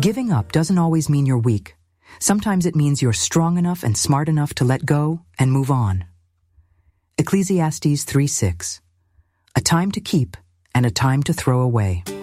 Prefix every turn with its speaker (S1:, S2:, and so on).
S1: Giving up doesn't always mean you're weak. Sometimes it means you're strong enough and smart enough to let go and move on. Ecclesiastes 3:6. A time to keep and a time to throw away.